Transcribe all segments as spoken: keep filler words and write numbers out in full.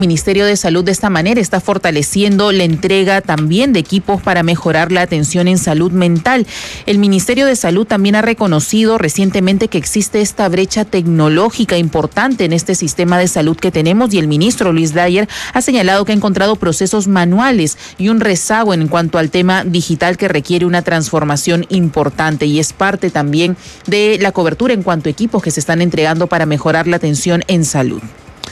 El Ministerio de Salud de esta manera está fortaleciendo la entrega también de equipos para mejorar la atención en salud mental. El Ministerio de Salud también ha reconocido recientemente que existe esta brecha tecnológica importante en este sistema de salud que tenemos, y el ministro Luis Dyer ha señalado que ha encontrado procesos manuales y un rezago en cuanto al tema digital que requiere una transformación importante, y es parte también de la cobertura en cuanto a equipos que se están entregando para mejorar la atención en salud.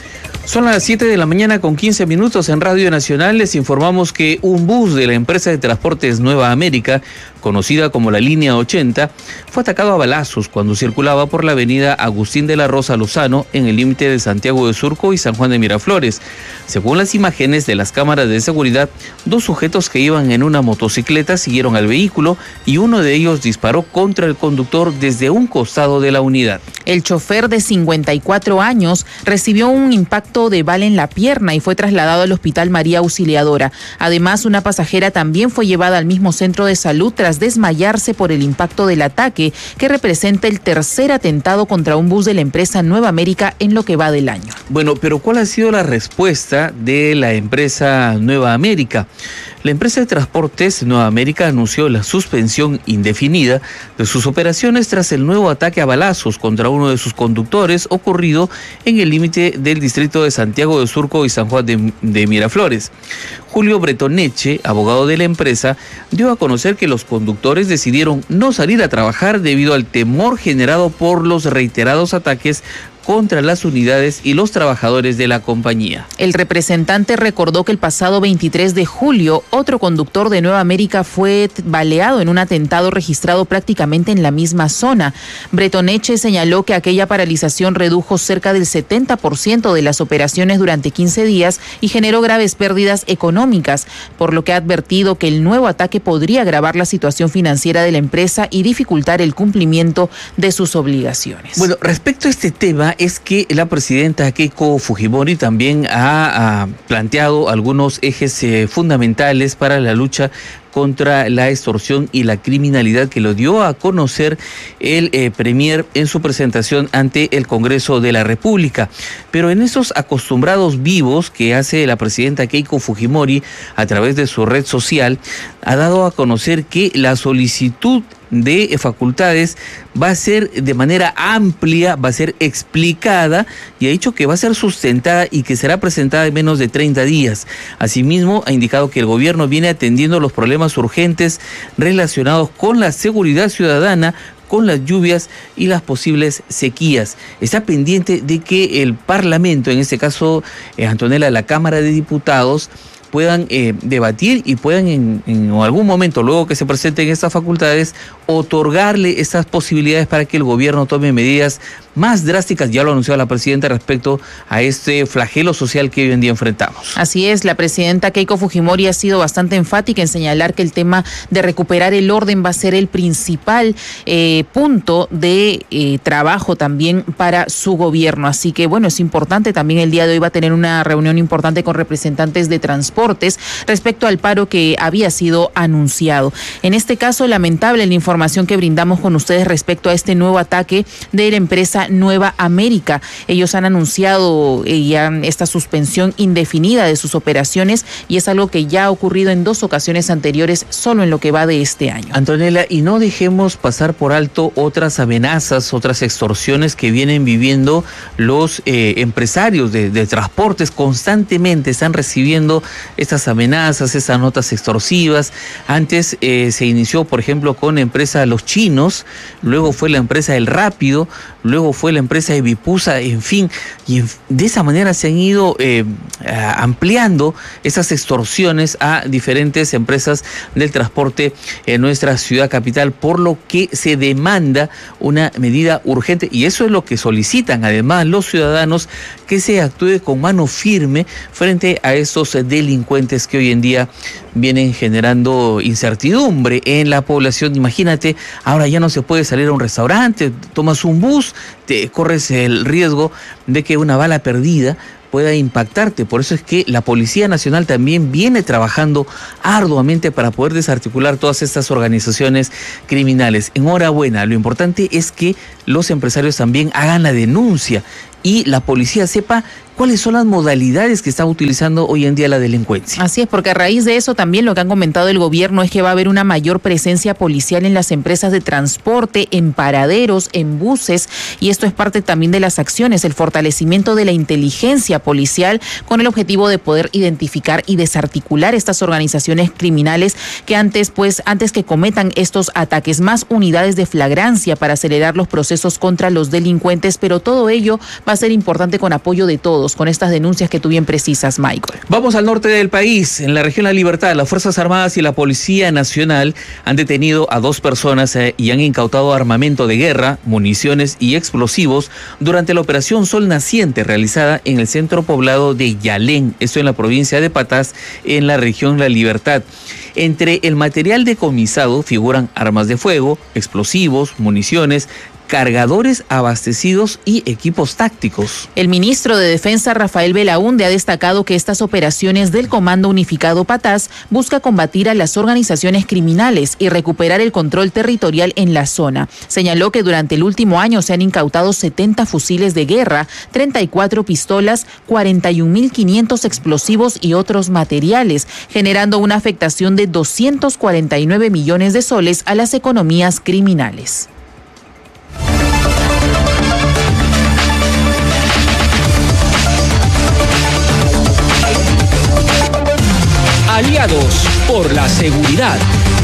Son las siete de la mañana con quince minutos en Radio Nacional. Les informamos que un bus de la empresa de transportes Nueva América, conocida como la Línea ochenta, fue atacado a balazos cuando circulaba por la avenida Agustín de la Rosa Lozano en el límite de Santiago de Surco y San Juan de Miraflores. Según las imágenes de las cámaras de seguridad, dos sujetos que iban en una motocicleta siguieron al vehículo y uno de ellos disparó contra el conductor desde un costado de la unidad. El chofer de cincuenta y cuatro años recibió un impacto de bala en la pierna y fue trasladado al Hospital María Auxiliadora. Además, una pasajera también fue llevada al mismo centro de salud tras desmayarse por el impacto del ataque, que representa el tercer atentado contra un bus de la empresa Nueva América en lo que va del año. Bueno, pero ¿cuál ha sido la respuesta de la empresa Nueva América? La empresa de transportes Nueva América anunció la suspensión indefinida de sus operaciones tras el nuevo ataque a balazos contra uno de sus conductores ocurrido en el límite del distrito de Santiago de Surco y San Juan de, de Miraflores. Julio Bretoneche, abogado de la empresa, dio a conocer que los conductores decidieron no salir a trabajar debido al temor generado por los reiterados ataques contra las unidades y los trabajadores de la compañía. El representante recordó que el pasado veintitrés de julio, otro conductor de Nueva América fue baleado en un atentado registrado prácticamente en la misma zona. Bretoneche señaló que aquella paralización redujo cerca del setenta por ciento de las operaciones durante quince días y generó graves pérdidas económicas, por lo que ha advertido que el nuevo ataque podría agravar la situación financiera de la empresa y dificultar el cumplimiento de sus obligaciones. Bueno, respecto a este tema, es que la presidenta Keiko Fujimori también ha, ha planteado algunos ejes eh, fundamentales para la lucha contra la extorsión y la criminalidad, que lo dio a conocer el eh, premier en su presentación ante el Congreso de la República. Pero en esos acostumbrados vivos que hace la presidenta Keiko Fujimori a través de su red social, ha dado a conocer que la solicitud de facultades va a ser de manera amplia, va a ser explicada, y ha dicho que va a ser sustentada y que será presentada en menos de treinta días. Asimismo, ha indicado que el gobierno viene atendiendo los problemas urgentes relacionados con la seguridad ciudadana, con las lluvias y las posibles sequías. Está pendiente de que el Parlamento, en este caso, eh, Antonella, la Cámara de Diputados, puedan eh, debatir y puedan en, en algún momento, luego que se presenten estas facultades, otorgarle estas posibilidades para que el gobierno tome medidas más drásticas, ya lo anunció la presidenta, respecto a este flagelo social que hoy en día enfrentamos. Así es, la presidenta Keiko Fujimori ha sido bastante enfática en señalar que el tema de recuperar el orden va a ser el principal eh, punto de eh, trabajo también para su gobierno. Así que bueno, es importante, también el día de hoy va a tener una reunión importante con representantes de transportes respecto al paro que había sido anunciado. En este caso, lamentable la información que brindamos con ustedes respecto a este nuevo ataque de la empresa Nueva América. Ellos han anunciado eh, ya esta suspensión indefinida de sus operaciones, y es algo que ya ha ocurrido en dos ocasiones anteriores solo en lo que va de este año. Antonella, y no dejemos pasar por alto otras amenazas, otras extorsiones que vienen viviendo los eh, empresarios de, de transportes. Constantemente están recibiendo estas amenazas, estas notas extorsivas. Antes eh, se inició, por ejemplo, con la empresa Los Chinos, luego fue la empresa El Rápido, luego fue la empresa de Vipusa, en fin, y de esa manera se han ido eh, ampliando esas extorsiones a diferentes empresas del transporte en nuestra ciudad capital, por lo que se demanda una medida urgente, y eso es lo que solicitan además los ciudadanos, que se actúe con mano firme frente a estos delincuentes que hoy en día vienen generando incertidumbre en la población. Imagínate, ahora ya no se puede salir a un restaurante, tomas un bus, te corres el riesgo de que una bala perdida pueda impactarte. Por eso es que la Policía Nacional también viene trabajando arduamente para poder desarticular todas estas organizaciones criminales. Enhorabuena, lo importante es que los empresarios también hagan la denuncia y la policía sepa cuáles son las modalidades que está utilizando hoy en día la delincuencia. Así es, porque a raíz de eso también lo que han comentado el gobierno es que va a haber una mayor presencia policial en las empresas de transporte, en paraderos, en buses, y esto es parte también de las acciones, el fortalecimiento de la inteligencia policial con el objetivo de poder identificar y desarticular estas organizaciones criminales que antes, pues, antes que cometan estos ataques, más unidades de flagrancia para acelerar los procesos contra los delincuentes, pero todo ello va a ser importante con apoyo de todos, con estas denuncias que tú bien precisas, Michael. Vamos al norte del país, en la región La Libertad. Las Fuerzas Armadas y la Policía Nacional han detenido a dos personas eh, y han incautado armamento de guerra, municiones y explosivos durante la operación Sol Naciente realizada en el centro poblado de Yalén, esto en la provincia de Patás, en la región La Libertad. Entre el material decomisado figuran armas de fuego, explosivos, municiones, cargadores abastecidos y equipos tácticos. El ministro de Defensa, Rafael Belaúnde, ha destacado que estas operaciones del Comando Unificado Patás busca combatir a las organizaciones criminales y recuperar el control territorial en la zona. Señaló que durante el último año se han incautado setenta fusiles de guerra, treinta y cuatro pistolas, cuarenta y un mil quinientos explosivos y otros materiales, generando una afectación de doscientos cuarenta y nueve millones de soles a las economías criminales. Aliados por la seguridad.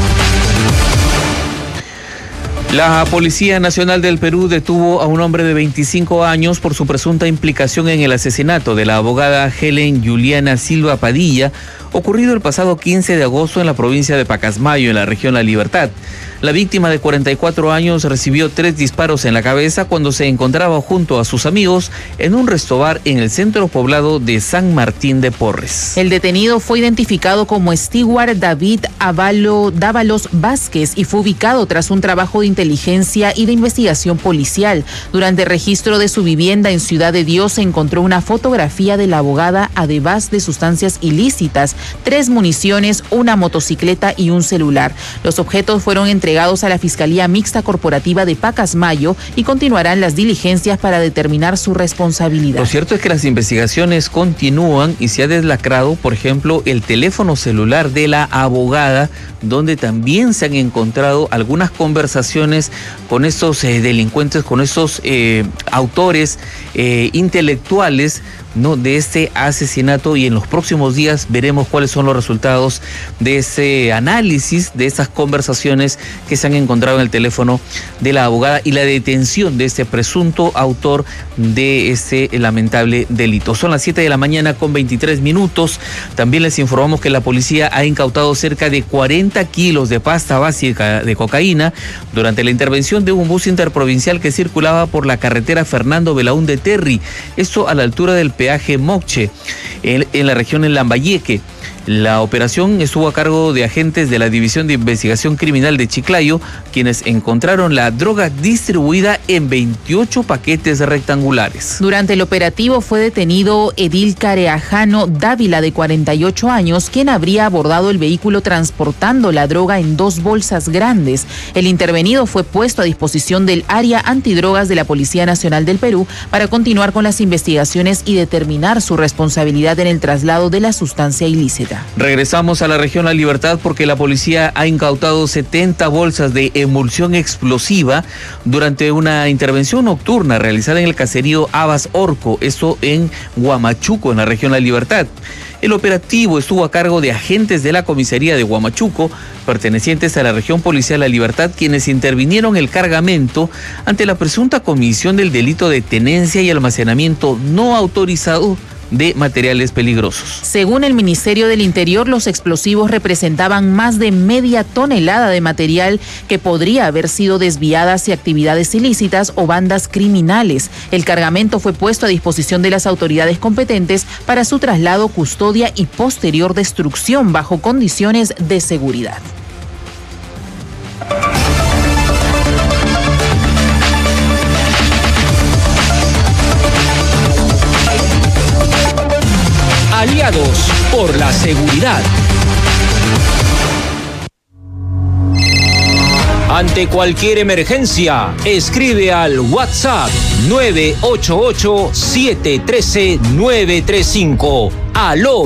La Policía Nacional del Perú detuvo a un hombre de veinticinco años por su presunta implicación en el asesinato de la abogada Helen Juliana Silva Padilla, ocurrido el pasado quince de agosto en la provincia de Pacasmayo, en la región La Libertad. La víctima de cuarenta y cuatro años recibió tres disparos en la cabeza cuando se encontraba junto a sus amigos en un restobar en el centro poblado de San Martín de Porres. El detenido fue identificado como Stewart David Avalo, Dávalos Vázquez y fue ubicado tras un trabajo de inteligencia y de investigación policial. Durante el registro de su vivienda en Ciudad de Dios se encontró una fotografía de la abogada además de sustancias ilícitas, tres municiones, una motocicleta y un celular. Los objetos fueron entregados a la Fiscalía Mixta Corporativa de Pacasmayo y continuarán las diligencias para determinar su responsabilidad. Lo cierto es que las investigaciones continúan y se ha deslacrado, por ejemplo, el teléfono celular de la abogada, donde también se han encontrado algunas conversaciones con estos eh, delincuentes, con estos eh, autores eh, intelectuales, ¿no?, de este asesinato, y en los próximos días veremos cuáles son los resultados de ese análisis, de esas conversaciones que se han encontrado en el teléfono de la abogada y la detención de este presunto autor de este lamentable delito. Son las siete de la mañana con veintitrés minutos. También les informamos que la policía ha incautado cerca de cuarenta kilos de pasta básica de cocaína durante la intervención de un bus interprovincial que circulaba por la carretera Fernando Belaúnde Terry, esto a la altura del peaje Moche, en, en la región de Lambayeque. La operación estuvo a cargo de agentes de la División de Investigación Criminal de Chiclayo, quienes encontraron la droga distribuida en veintiocho paquetes rectangulares. Durante el operativo fue detenido Edil Careajano Dávila, de cuarenta y ocho años, quien habría abordado el vehículo transportando la droga en dos bolsas grandes. El intervenido fue puesto a disposición del área antidrogas de la Policía Nacional del Perú para continuar con las investigaciones y determinar su responsabilidad en el traslado de la sustancia ilícita. Regresamos a la región La Libertad porque la policía ha incautado setenta bolsas de emulsión explosiva durante una intervención nocturna realizada en el caserío Abas Orco, esto en Huamachuco, en la región La Libertad. El operativo estuvo a cargo de agentes de la comisaría de Huamachuco, pertenecientes a la región policial La Libertad, quienes intervinieron el cargamento ante la presunta comisión del delito de tenencia y almacenamiento no autorizado de materiales peligrosos. Según el Ministerio del Interior, los explosivos representaban más de media tonelada de material que podría haber sido desviada hacia actividades ilícitas o bandas criminales. El cargamento fue puesto a disposición de las autoridades competentes para su traslado, custodia y posterior destrucción bajo condiciones de seguridad. Aliados por la seguridad. Ante cualquier emergencia, escribe al WhatsApp nueve ocho ocho, siete uno tres, nueve tres cinco. Aló